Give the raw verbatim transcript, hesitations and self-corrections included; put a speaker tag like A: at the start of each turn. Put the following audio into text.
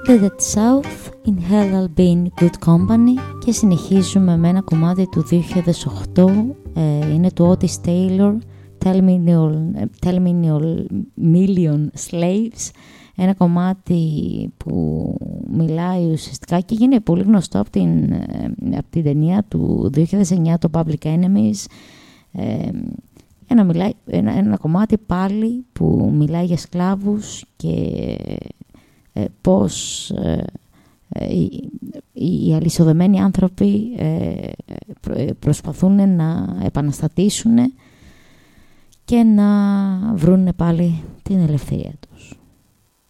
A: The Dead South, In Hell I'll Be in Good Company, και συνεχίζουμε με ένα κομμάτι του δύο χιλιάδες οκτώ, ε, είναι του Otis Taylor, Tell Me Your, Tell Me Your Million Slaves, ένα κομμάτι που μιλάει ουσιαστικά και γίνεται πολύ γνωστό από την, από την ταινία του δύο χιλιάδες εννιά, το Public Enemies. ε, ένα, μιλάει, ένα, ένα κομμάτι πάλι που μιλάει για σκλάβους και ε, πώς ε, ε, οι, οι αλυσοδεμένοι άνθρωποι ε, προσπαθούν να επαναστατήσουν και να βρουν πάλι την ελευθερία τους.